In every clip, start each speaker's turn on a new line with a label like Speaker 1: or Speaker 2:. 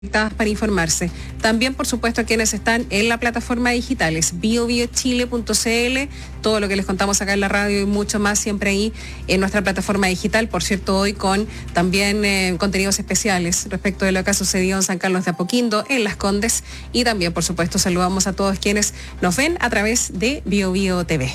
Speaker 1: para informarse. También, por supuesto, a quienes están en la plataforma digital, es biobiochile.cl, todo lo que les contamos acá en la radio y mucho más siempre ahí en nuestra plataforma digital. Por cierto, hoy con también contenidos especiales respecto de lo que ha sucedido en San Carlos de Apoquindo, en Las Condes, y también, por supuesto, saludamos a todos quienes nos ven a través de BioBio TV.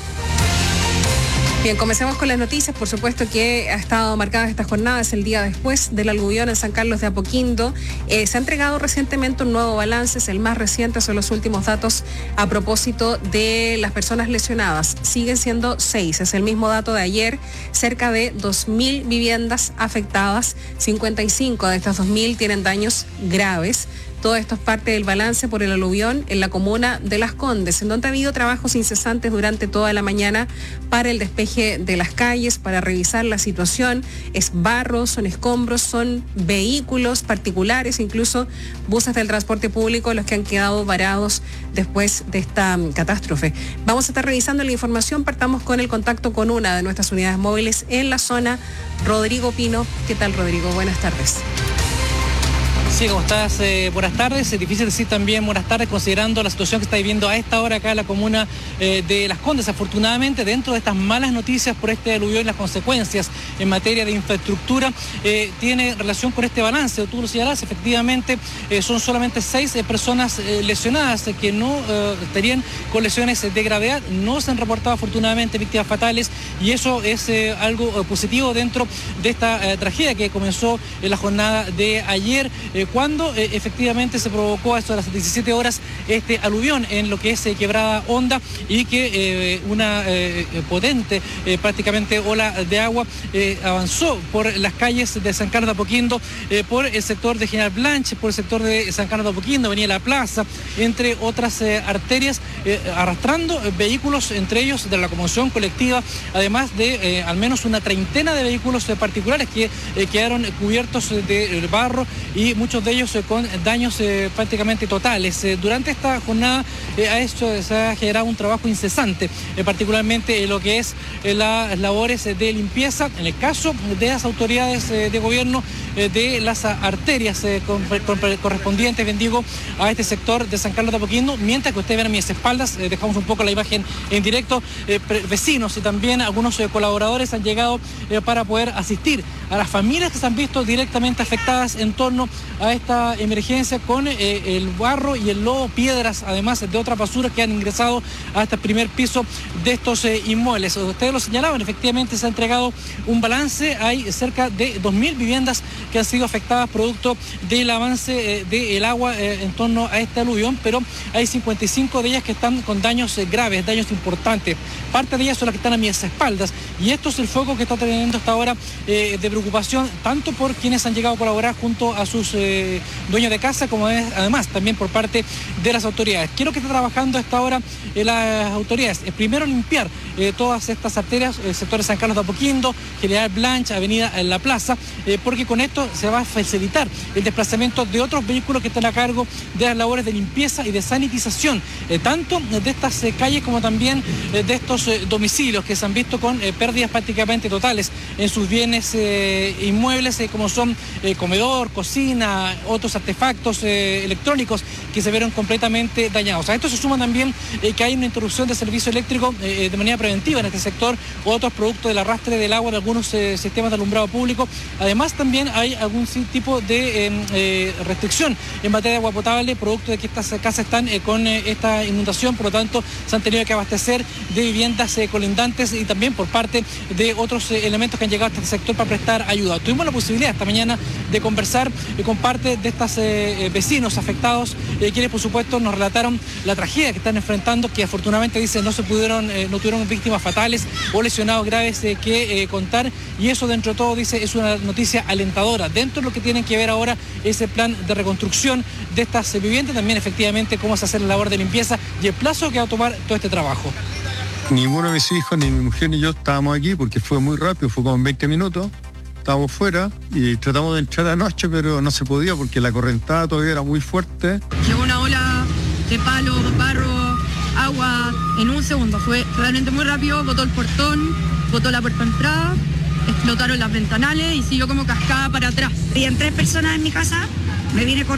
Speaker 1: Bien, comencemos con las noticias. Por supuesto que ha estado marcada esta jornada, es el día después del aluvión en San Carlos de Apoquindo. Se ha entregado recientemente un nuevo balance, es el más reciente, son los últimos datos a propósito de las personas lesionadas. Siguen siendo 6, es el mismo dato de ayer, cerca de 2.000 viviendas afectadas, 55 de estas 2.000 tienen daños graves. Todo esto es parte del balance por el aluvión en la comuna de Las Condes, en donde ha habido trabajos incesantes durante toda la mañana para el despeje de las calles, para revisar la situación. Es barro, son escombros, son vehículos particulares, incluso buses del transporte público los que han quedado varados después de esta catástrofe. Vamos a estar revisando la información. Partamos con el contacto con una de nuestras unidades móviles en la zona, Rodrigo Pino. ¿Qué tal, Rodrigo? Buenas tardes.
Speaker 2: Sí, ¿cómo estás? Buenas tardes. Es difícil decir también buenas tardes considerando la situación que está viviendo a esta hora acá en la comuna de Las Condes. Afortunadamente, dentro de estas malas noticias por este aluvión y las consecuencias en materia de infraestructura, tiene relación con este balance. Tú lo señalás, efectivamente, son solamente 6 personas lesionadas que no estarían con lesiones de gravedad. No se han reportado afortunadamente víctimas fatales y eso es algo positivo dentro de esta tragedia que comenzó en la jornada de ayer, cuando efectivamente se provocó a eso de las 17 horas este aluvión en lo que es Quebrada Honda y que una potente prácticamente ola de agua avanzó por las calles de San Carlos de Apoquindo, por el sector de General Blanche, por el sector de San Carlos de Apoquindo, Avenida La Plaza, entre otras arterias, arrastrando vehículos, entre ellos de la locomoción colectiva, además de al menos una treintena de vehículos particulares que quedaron cubiertos de barro y muchos de ellos con daños prácticamente totales. Durante esta jornada a esto se ha generado un trabajo incesante, particularmente en lo que es las labores de limpieza, en el caso de las autoridades de gobierno, de las arterias correspondientes, bien digo, a este sector de San Carlos de Apoquindo. Mientras que ustedes ven a mis espaldas, dejamos un poco la imagen en directo, vecinos y también algunos colaboradores han llegado para poder asistir a las familias que se han visto directamente afectadas en torno a esta emergencia con el barro y el lodo, piedras, además de otras basuras que han ingresado hasta el primer piso de estos inmuebles. Ustedes lo señalaban, efectivamente se ha entregado un balance, hay cerca de 2.000 viviendas que han sido afectadas producto del avance del agua en torno a este aluvión, pero hay 55 de ellas que están con daños graves, daños importantes. Parte de ellas son las que están a mis espaldas y esto es el foco que está teniendo hasta ahora de preocupación, tanto por quienes han llegado a colaborar junto a sus dueños de casa, como además también por parte de las autoridades. ¿Qué es lo que está trabajando hasta ahora las autoridades? Primero limpiar todas estas arterias, el sector de San Carlos de Apoquindo, General Blanche, Avenida La Plaza, porque con esto se va a facilitar el desplazamiento de otros vehículos que están a cargo de las labores de limpieza y de sanitización, tanto de estas calles como también de estos domicilios que se han visto con pérdidas prácticamente totales en sus bienes inmuebles, como son comedor, cocina, otros artefactos electrónicos que se vieron completamente dañados. A esto se suma también que hay una interrupción de servicio eléctrico de manera preventiva en este sector, otros productos del arrastre del agua de algunos sistemas de alumbrado público. Además también hay algún tipo de restricción en materia de agua potable, producto de que estas casas están con esta inundación, por lo tanto se han tenido que abastecer de viviendas colindantes y también por parte de otros elementos que han llegado a este sector para prestar ayuda. Tuvimos la posibilidad esta mañana de conversar con parte de estos vecinos afectados, quienes por supuesto nos relataron la tragedia que están enfrentando, que afortunadamente dicen no tuvieron víctimas fatales o lesionados graves que contar, y eso dentro de todo, dice, es una noticia alentadora. Dentro de lo que tienen que ver ahora es el plan de reconstrucción de estas viviendas, también efectivamente cómo se hace la labor de limpieza y el plazo que va a tomar todo este trabajo.
Speaker 3: Ninguno de mis hijos, ni mi mujer ni yo estábamos aquí porque fue muy rápido, fue como en 20 minutos. Estábamos fuera y tratamos de entrar anoche, pero no se podía porque la correntada todavía era muy fuerte.
Speaker 4: Llegó una ola de palo, barro, agua en un segundo. Fue realmente muy rápido, botó el portón, botó la puerta de entrada, explotaron las ventanales y siguió como cascada para atrás.
Speaker 5: Habían 3 personas en mi casa Me vine